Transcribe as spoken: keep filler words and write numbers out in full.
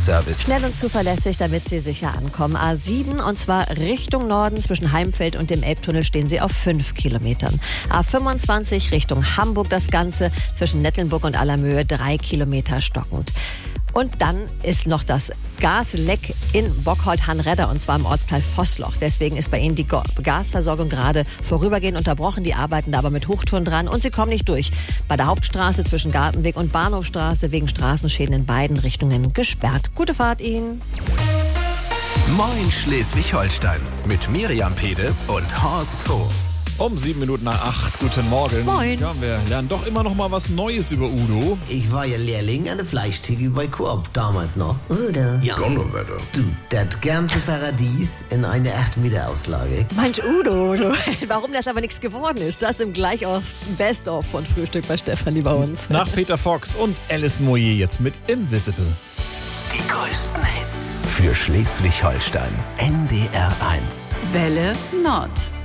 Service. Schnell und zuverlässig, damit Sie sicher ankommen. A sieben und zwar Richtung Norden zwischen Heimfeld und dem Elbtunnel stehen Sie auf fünf Kilometern. A fünfundzwanzig Richtung Hamburg das Ganze zwischen Nettelnburg und Allermöhe drei Kilometer stockend. Und dann ist noch das Gasleck in Bockholdt-Hanredder und zwar im Ortsteil Vossloch. Deswegen ist bei Ihnen die Gasversorgung gerade vorübergehend unterbrochen. Die arbeiten da aber mit Hochtouren dran und sie kommen nicht durch. Bei der Hauptstraße zwischen Gartenweg und Bahnhofstraße wegen Straßenschäden in beiden Richtungen gesperrt. Gute Fahrt Ihnen. Moin Schleswig-Holstein mit Miriam Pede und Horst Hof. Um sieben Minuten nach acht. Guten Morgen. Moin. Ja, wir lernen doch immer noch mal was Neues über Udo. Ich war ja Lehrling an der Fleischtheke bei Coop damals noch. Oder? Ja. Donnerwetter. Du, das ganze Paradies in eine acht Meter Auslage. Mensch, Udo, du, warum das aber nichts geworden ist, das im gleich auf Best-of von Frühstück bei Stefanie bei uns. Nach Peter Fox und Alice Moyer jetzt mit Invisible. Die größten Hits für Schleswig-Holstein. N D R eins. Welle Nord.